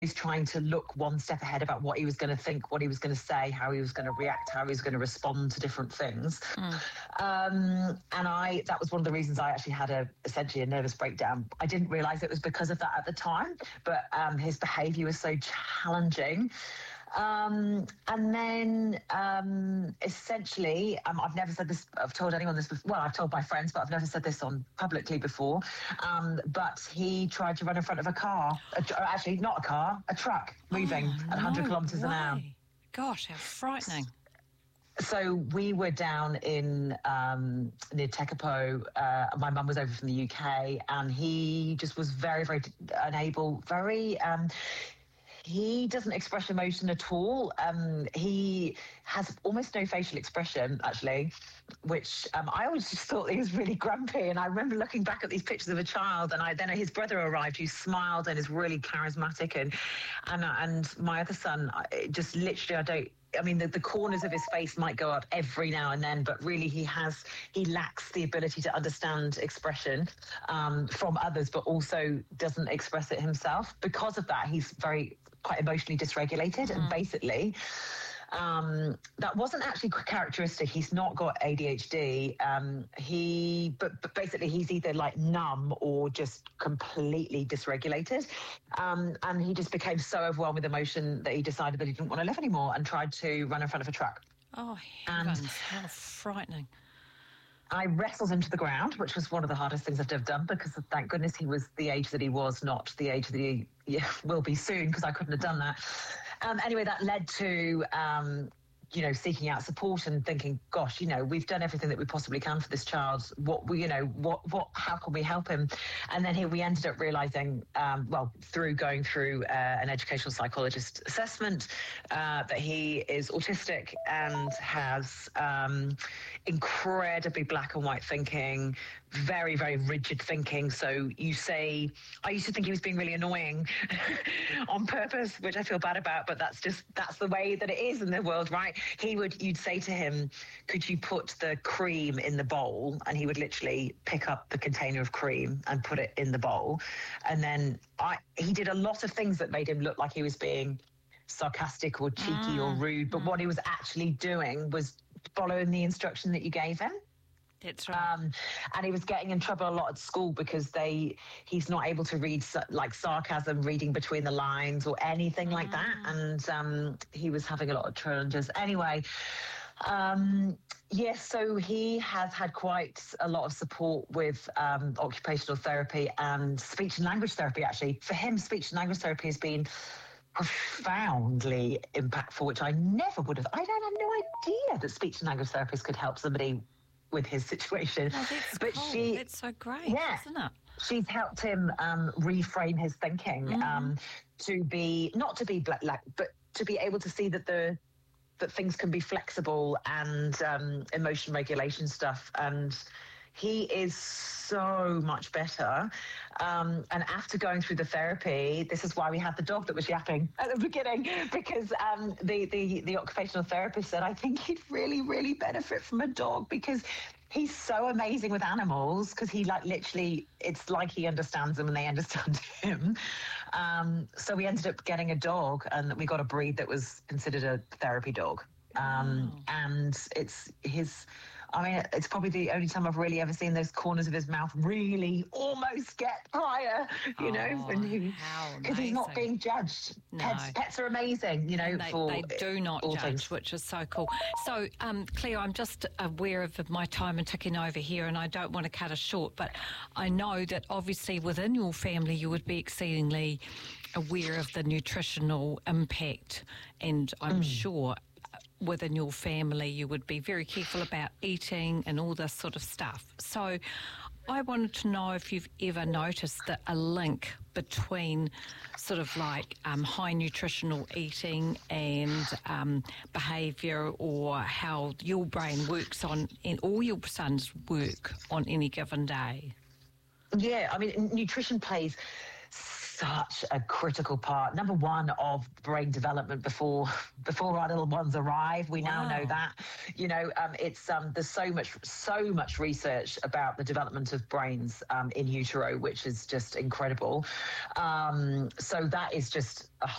He's trying to look one step ahead about what he was going to think, what he was going to say, how he was going to react, how he was going to respond to different things. And that was one of the reasons I actually had essentially a nervous breakdown. I didn't realise it was because of that at the time, but his behaviour was so challenging. And then essentially, I've never said this, I've told anyone this before, well, I've told my friends, but I've never said this on publicly before. But he tried to run in front of a car, actually not a car, a truck moving at 100 kilometres an hour. Gosh, how frightening. So we were down in near Tekapo. My mum was over from the UK, and he just was very, very unable, he doesn't express emotion at all. He has almost no facial expression, actually, which I always just thought he was really grumpy. And I remember looking back at these pictures of a child, and then his brother arrived who smiled and is really charismatic. And my other son, just literally, the corners of his face might go up every now and then, but really he lacks the ability to understand expression from others, but also doesn't express it himself. Because of that, he's quite emotionally dysregulated, and basically that wasn't actually characteristic. He's not got ADHD. But basically he's either like numb or just completely dysregulated. And he just became so overwhelmed with emotion that he decided that he didn't want to live anymore and tried to run in front of a truck. Oh, heavens, how frightening. I wrestled him to the ground, which was one of the hardest things I've ever done, because thank goodness he was the age that he was, not the age that he will be soon, because I couldn't have done that. Anyway, that led to seeking out support and thinking, gosh, we've done everything that we possibly can for this child. How can we help him? And then here we ended up realising, through going through an educational psychologist assessment, that he is autistic and has incredibly black and white thinking, very, very rigid thinking. So I used to think he was being really annoying on purpose, which I feel bad about, but that's the way that it is in the world, right? You'd say to him, could you put the cream in the bowl? And he would literally pick up the container of cream and put it in the bowl. And then he did a lot of things that made him look like he was being sarcastic or cheeky or rude. But what he was actually doing was following the instruction that you gave him. That's right. And he was getting in trouble a lot at school because he's not able to read like sarcasm, reading between the lines or anything like that. And he was having a lot of challenges. Anyway, so he has had quite a lot of support with occupational therapy and speech and language therapy, actually. For him, speech and language therapy has been profoundly impactful, which I never would have. I had no idea that speech and language therapists could help somebody with his situation. Oh, that's but cool. It's so great, isn't it? She's helped him reframe his thinking to be not to be black, but to be able to see that things can be flexible and emotion regulation stuff. And he is so much better. And after going through the therapy, this is why we had the dog that was yapping at the beginning, because the occupational therapist said, I think he'd really, really benefit from a dog, because he's so amazing with animals, because he literally, it's like he understands them and they understand him. So we ended up getting a dog, and we got a breed that was considered a therapy dog. And it's probably the only time I've really ever seen those corners of his mouth really almost get higher, because he's not being judged. No. Pets are amazing, they do not judge, things. which is so cool. So, Cleo, I'm just aware of my time and ticking over here, and I don't want to cut us short, but I know that obviously within your family you would be exceedingly aware of the nutritional impact, and I'm sure within your family you would be very careful about eating and all this sort of stuff. So I wanted to know if you've ever noticed a link between sort of like high nutritional eating and behaviour, or how your brain works and all your sons work on any given day. Yeah, nutrition plays such a critical part. Number one of brain development before our little ones arrive. We now know that. It's there's so much research about the development of brains in utero, which is just incredible. So that is just a